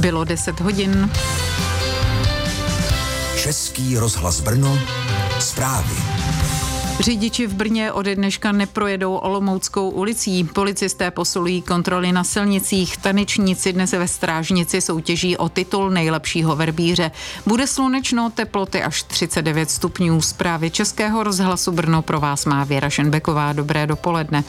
Bylo 10 hodin. Český rozhlas Brno, zprávy. Řidiči v Brně ode dneška neprojedou Olomouckou ulicí. Policisté posilují kontroly na silnicích. Tanečníci dnes ve Strážnici soutěží o titul nejlepšího verbíře. Bude slunečno, teploty až 39 stupňů. Zprávy Českého rozhlasu Brno pro vás má Věra Šenbeková. Dobré dopoledne.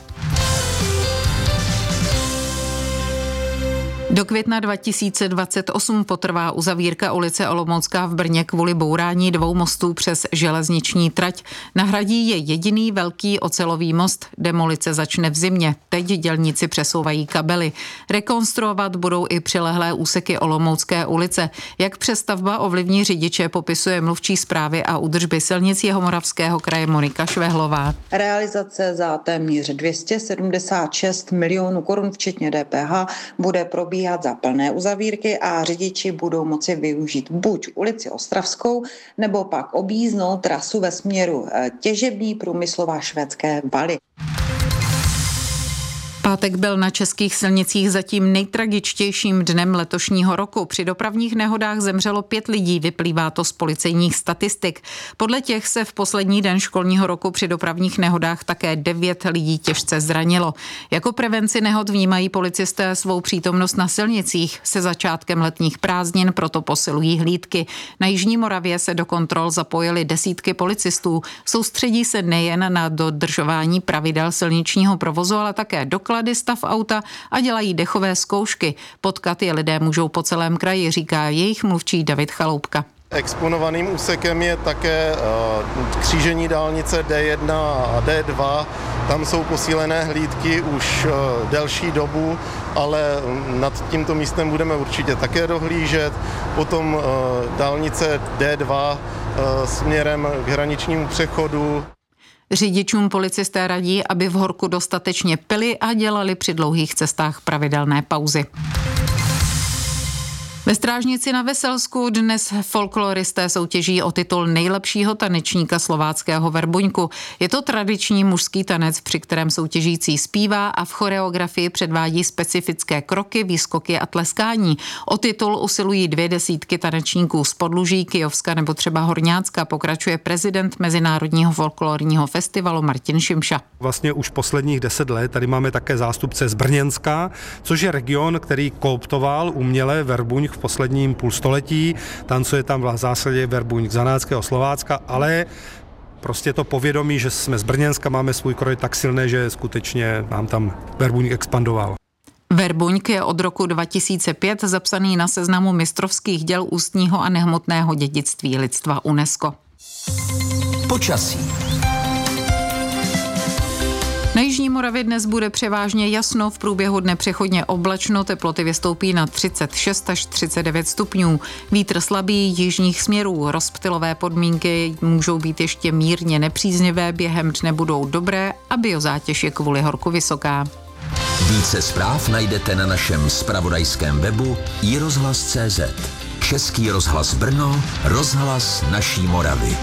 Do května 2028 potrvá uzavírka ulice Olomoucká v Brně kvůli bourání 2 mostů přes železniční trať. Nahradí je jediný velký ocelový most. Demolice začne v zimě. Teď dělníci přesouvají kabely. Rekonstruovat budou i přilehlé úseky Olomoucké ulice. Jak přestavba ovlivní řidiče, popisuje mluvčí správy a údržby silnic Jihomoravského kraje Monika Švehlová. Realizace za téměř 276 milionů korun včetně DPH bude probíhat za plné uzavírky a řidiči budou moci využít buď ulici Ostravskou, nebo pak objízdnou trasu ve směru Těžební, Průmyslová, Švédské Valy. Pátek byl na českých silnicích zatím nejtragičtějším dnem letošního roku. Při dopravních nehodách zemřelo 5 lidí, vyplývá to z policejních statistik. Podle těch se v poslední den školního roku při dopravních nehodách také 9 lidí těžce zranilo. Jako prevenci nehod vnímají policisté svou přítomnost na silnicích. Se začátkem letních prázdnin proto posilují hlídky. Na Jižní Moravě se do kontrol zapojily desítky policistů. Soustředí se nejen na dodržování pravidel silničního provozu, ale také doklady stav auta a dělají dechové zkoušky. Potkat je lidé můžou po celém kraji, říká jejich mluvčí David Chaloupka. Exponovaným úsekem je také křížení dálnice D1 a D2. Tam jsou posílené hlídky už delší dobu, ale nad tímto místem budeme určitě také dohlížet. Potom dálnice D2 směrem k hraničnímu přechodu. Řidičům policisté radí, aby v horku dostatečně pili a dělali při dlouhých cestách pravidelné pauzy. Ve Strážnici na Veselsku dnes folkloristé soutěží o titul nejlepšího tanečníka slováckého verbuňku. Je to tradiční mužský tanec, při kterém soutěžící zpívá a v choreografii předvádí specifické kroky, výskoky a tleskání. O titul usilují 200 tanečníků z Podluží, Kyjovska nebo třeba Horňácka, pokračuje prezident Mezinárodního folklorního festivalu Martin Šimša. Vlastně už posledních 10 let tady máme také zástupce z Brněnska, což je region, který kooptoval uměle verbuň v posledním půlstoletí. Tancuje tam v zásadě verbuňk zanáckého Slovácka, ale prostě to povědomí, že jsme z Brněnska, máme svůj kroj tak silné, že skutečně nám tam verbuňk expandoval. Verbuňk je od roku 2005 zapsaný na seznamu mistrovských děl ústního a nehmotného dědictví lidstva UNESCO. Počasí. Na Jižní Moravě dnes bude převážně jasno, v průběhu dne přechodně oblačno, teploty vystoupí na 36 až 39 stupňů. Vítr slabý jižních směrů, rozptylové podmínky můžou být ještě mírně nepříznivé, během dne budou dobré a biozátěž je kvůli horku vysoká. Více zpráv najdete na našem zpravodajském webu iRozhlas.cz. Český rozhlas Brno, rozhlas naší Moravy.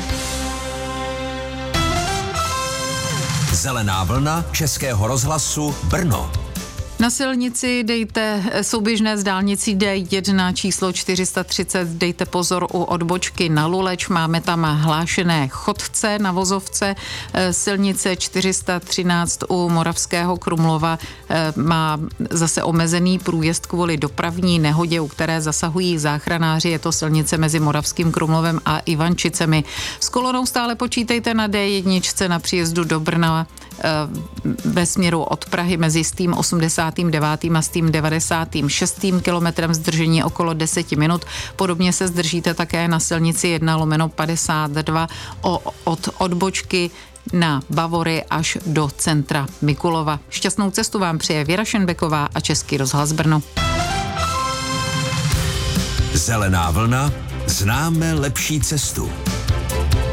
Zelená vlna Českého rozhlasu Brno. Na silnici dejte souběžné s dálnicí D1 číslo 430, dejte pozor u odbočky na Luleč, máme tam hlášené chodce na vozovce. Silnice 413 u Moravského Krumlova má zase omezený průjezd kvůli dopravní nehodě, u které zasahují záchranáři. Je to silnice mezi Moravským Krumlovem a Ivančicemi. S kolonou stále počítejte na D1 na příjezdu do Brna ve směru od Prahy mezi s tím 89. a s tím 96. kilometrem zdržení okolo 10 minut. Podobně se zdržíte také na silnici 1/52 od odbočky na Bavory až do centra Mikulova. Šťastnou cestu vám přeje Věra Šenbeková a Český rozhlas Brno. Zelená vlna, známe lepší cestu.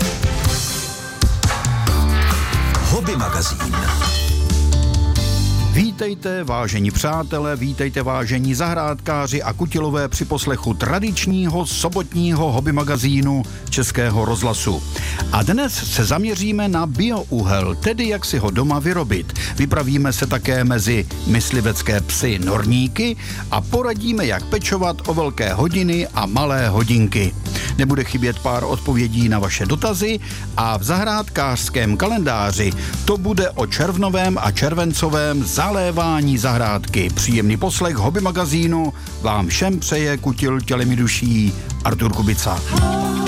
Hobby magazín. Vítejte, vážení přátelé, vítejte, vážení zahrádkáři a kutilové při poslechu tradičního sobotního hobby magazínu Českého rozhlasu. A dnes se zaměříme na biouhel, tedy jak si ho doma vyrobit. Vypravíme se také mezi myslivecké psy norníky a poradíme, jak pečovat o velké hodiny a malé hodinky. Nebude chybět pár odpovědí na vaše dotazy a v zahrádkářském kalendáři to bude o červnovém a červencovém zalévání zahrádky. Příjemný poslech hobby magazínu vám všem přeje kutil tělemi duší Artur Kubica.